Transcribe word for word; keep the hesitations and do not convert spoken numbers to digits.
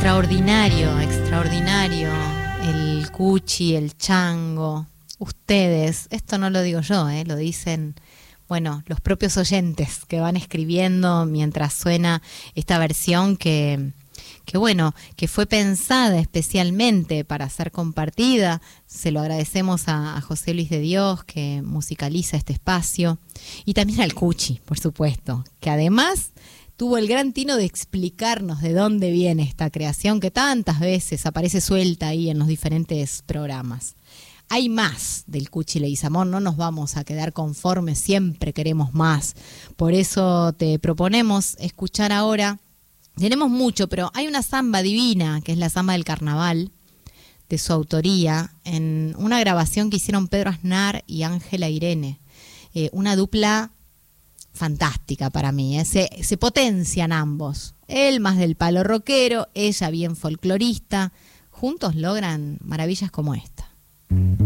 extraordinario, extraordinario, el cuchi, el chango, ustedes, esto no lo digo yo, eh, lo dicen, bueno, los propios oyentes que van escribiendo mientras suena esta versión que, que bueno, que fue pensada especialmente para ser compartida. Se lo agradecemos a, a José Luis de Dios, que musicaliza este espacio, y también al cuchi, por supuesto, que además tuvo el gran tino de explicarnos de dónde viene esta creación que tantas veces aparece suelta ahí en los diferentes programas. Hay más del Cuchi Leguizamón, no nos vamos a quedar conformes, siempre queremos más. Por eso te proponemos escuchar ahora, tenemos mucho, pero hay una samba divina, que es la samba del carnaval, de su autoría, en una grabación que hicieron Pedro Aznar y Ángela Irene, eh, una dupla fantástica para mí, ¿eh? se, se potencian ambos, él más del palo rockero, ella bien folclorista, juntos logran maravillas como esta.